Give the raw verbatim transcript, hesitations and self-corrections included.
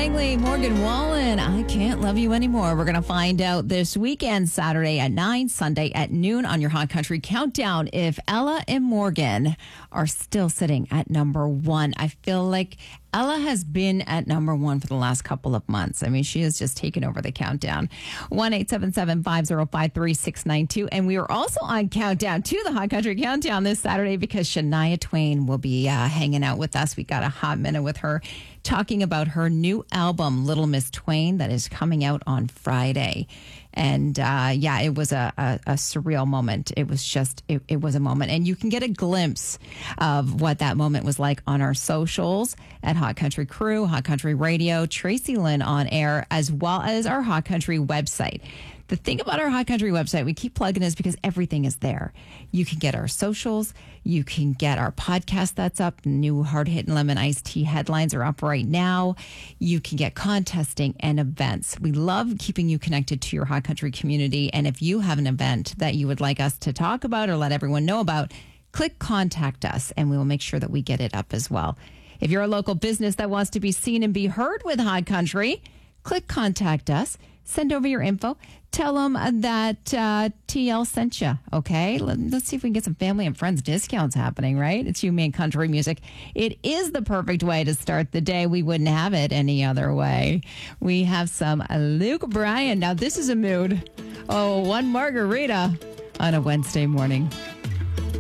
Langley, Morgan Wallen, I Can't Love You Anymore. We're going to find out this weekend, Saturday at nine, Sunday at noon on your Hot Country Countdown if Ella and Morgan are still sitting at number one. I feel like Ella has been at number one for the last couple of months. I mean, she has just taken over the countdown. one eight seven seven, five zero five, three six nine two. And we are also on Countdown to the Hot Country Countdown this Saturday because Shania Twain will be uh, hanging out with us. We got a hot minute with her talking about her new album, Little Miss Twain, that is coming out on Friday. And uh, yeah, it was a, a, a surreal moment. It was just, it, it was a moment. And you can get a glimpse of what that moment was like on our socials at Hot Country Crew, Hot Country Radio, Tracy Lynn on air, as well as our Hot Country website. The thing about our Hot Country website, we keep plugging is because everything is there. You can get our socials. You can get our podcast that's up. New Hard Hittin' Lemon Iced Tea headlines are up right now. You can get contesting and events. We love keeping you connected to your Hot Country community. And if you have an event that you would like us to talk about or let everyone know about, click Contact Us and we will make sure that we get it up as well. If you're a local business that wants to be seen and be heard with Hot Country, click Contact Us. Send over your info. Tell them that uh, T L sent you, okay? Let, let's see if we can get some family and friends discounts happening, right? It's You, Me, and Country Music. It is the perfect way to start the day. We wouldn't have it any other way. We have some Luke Bryan. Now, this is a mood. Oh, one margarita on a Wednesday morning.